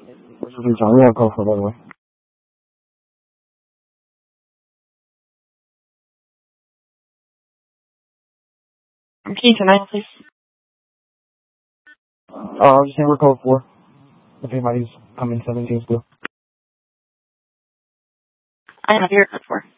This is John. We have a call for, by the way. Can you tonight, please? I was just saying we're call 4. If anybody's coming 17 still. I have your code 4.